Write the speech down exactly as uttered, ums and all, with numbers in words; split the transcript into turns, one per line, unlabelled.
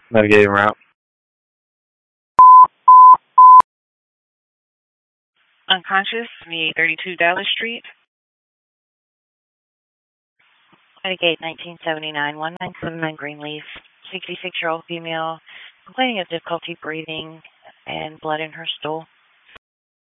Navigating route.
Unconscious, V thirty-two Dallas Street. Medicaid nineteen seventy-nine, one nine seven nine Greenleaf. sixty-six-year-old female complaining of difficulty breathing and blood in her stool.